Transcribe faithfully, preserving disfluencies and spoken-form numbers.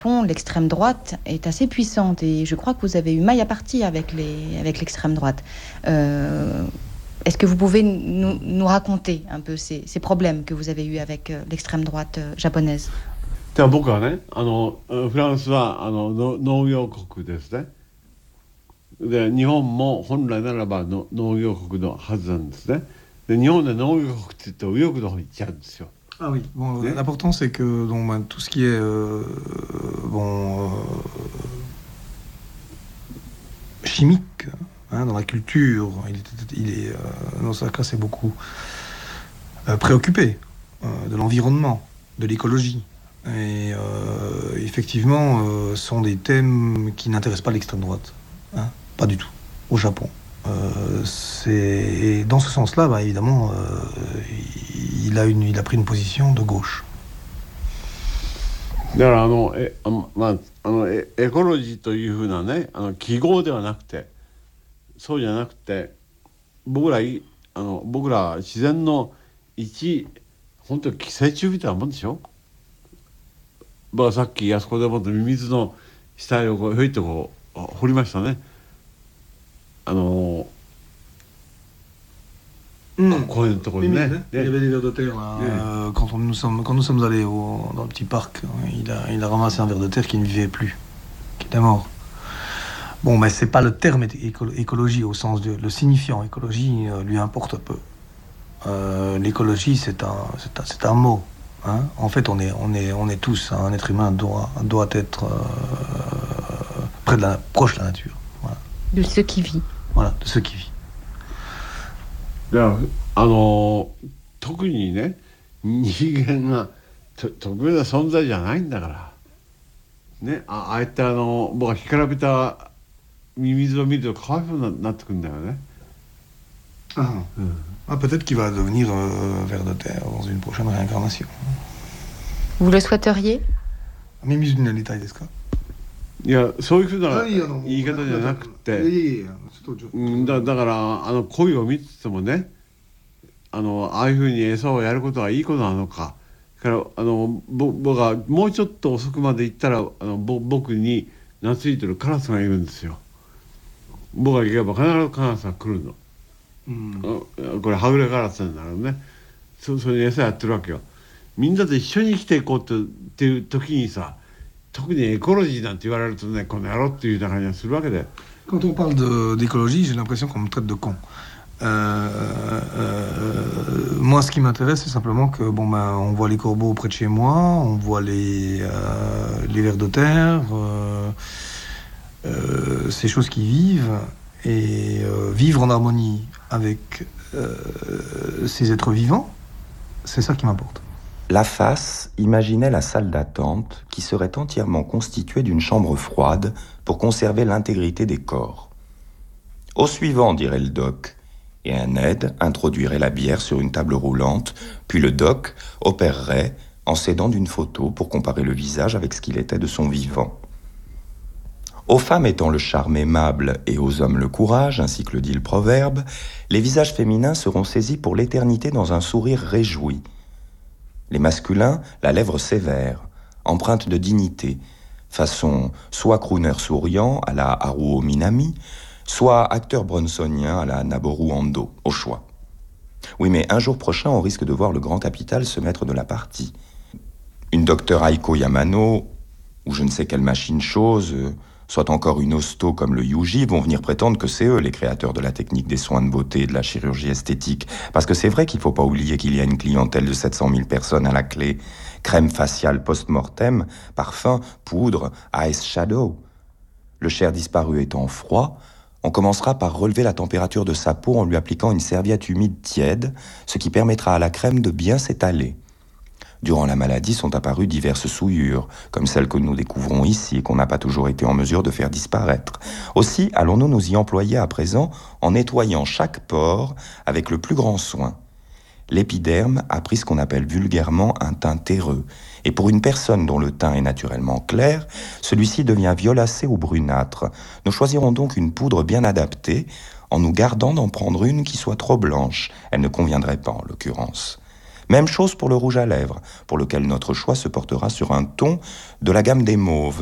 L'extrême droite est assez puissante et je crois que vous avez eu maille à partie avec, les, avec l'extrême droite. Euh, est-ce que vous pouvez nous, nous raconter un peu ces, ces problèmes que vous avez eus avec euh, l'extrême droite euh, japonaise? では僕はね、あのフランスはあのの農業国ですね。で日本も本来ならばの農業国のはずなんですね。で日本で農業国って言って右翼の方に行っちゃうんですよ。 Ah oui, bon, yeah. L'important c'est que donc, ben, tout ce qui est euh, bon, euh, chimique hein, dans la culture, il est, il est euh, Nosaka s'est beaucoup euh, préoccupé euh, de l'environnement, de l'écologie. Et euh, effectivement, euh, sont des thèmes qui n'intéressent pas l'extrême droite, hein, pas du tout, au Japon. Euh, c'est... Et dans ce sens-là, bah, évidemment, euh, il, a une, il a pris une position de gauche. だからあのえあの、まあ、あのエエコロジーというふうなねあの記号ではなくてそうじゃなくて僕らいあの僕ら自然の一本当に寄生虫みたいなもんでしょ。僕はさっきあそこでもってミミズの死体をこうひょいっとこう掘りましたね。あの Mmh. Quoi, Oui, oui, il y avait des vers de terre là. Oui. Euh, quand, on, nous sommes, quand nous sommes allés au, dans le petit parc, il a, il a ramassé un ver de terre qui ne vivait plus, qui était mort. Bon, mais c'est pas le terme éco- écologie au sens de le signifiant écologie euh, lui importe peu. Euh, l'écologie c'est un, c'est un, c'est un mot. Hein. En fait, on est, on est, on est tous hein, un être humain doit, doit être euh, près de la, proche de la nature. Voilà. De ce qui vit. Voilà, de ce qui vit. あの特にね人間が特別な存在じゃないんだからね。あああいったあの僕は干からびたミミズを見るとかわいそうになってくるんだよね。 Ah. Mm. Ah, peut-être qu'il va devenir euh, ver de terre dans une prochaine réincarnation. Vous le souhaiteriez? Mimizu ni naritai desu ka? いやそういうふうな言い方じゃなくてだだからあの鯉を見ててもねあのああいうふうに餌をやることはいいことなのかからあの僕がもうちょっと遅くまで行ったらあの僕に懐いてるカラスがいるんですよ。僕が行けば必ずカラスが来るの、うん、これはぐれカラスになるね。そ, それに餌やってるわけよ。みんなで一緒に生きていこうってっていう時にさ特にエコロジーなんて言われるとねこの野郎っていうような感じがするわけで。 Quand on parle de, d'écologie, j'ai l'impression qu'on me traite de con. Euh, euh, moi, ce qui m'intéresse, c'est simplement que bon ben, on voit les corbeaux près de chez moi, on voit les euh, les vers de terre, euh, euh, ces choses qui vivent et euh, vivre en harmonie avec euh, ces êtres vivants, c'est ça qui m'importe. Laface imaginait la salle d'attente qui serait entièrement constituée d'une chambre froide pour conserver l'intégrité des corps. Au suivant, dirait le doc, et un aide introduirait la bière sur une table roulante, puis le doc opérerait en s'aidant d'une photo pour comparer le visage avec ce qu'il était de son vivant. Aux femmes étant le charme aimable et aux hommes le courage, ainsi que le dit le proverbe, les visages féminins seront saisis pour l'éternité dans un sourire réjoui. Les masculins, la lèvre sévère, empreinte de dignité, façon soit crooner souriant à la Haruo Minami, soit acteur bronsonien à la Naboru Ando, au choix. Oui, mais un jour prochain, on risque de voir le grand capital se mettre de la partie. Une docteure Aiko Yamano, ou je ne sais quelle machine chose, soit encore une hosto comme le Yuji, vont venir prétendre que c'est eux les créateurs de la technique des soins de beauté et de la chirurgie esthétique. Parce que c'est vrai qu'il ne faut pas oublier qu'il y a une clientèle de sept cent mille personnes à la clé. Crème faciale post-mortem, parfum, poudre, ice shadow. Le cher disparu étant froid, on commencera par relever la température de sa peau en lui appliquant une serviette humide tiède, ce qui permettra à la crème de bien s'étaler. Durant la maladie sont apparues diverses souillures, comme celles que nous découvrons ici et qu'on n'a pas toujours été en mesure de faire disparaître. Aussi, allons-nous nous y employer à présent en nettoyant chaque pore avec le plus grand soin. L'épiderme a pris ce qu'on appelle vulgairement un teint terreux, et pour une personne dont le teint est naturellement clair, celui-ci devient violacé ou brunâtre. Nous choisirons donc une poudre bien adaptée, en nous gardant d'en prendre une qui soit trop blanche. Elle ne conviendrait pas en l'occurrence. Même chose pour le rouge à lèvres, pour lequel notre choix se portera sur un ton de la gamme des mauves,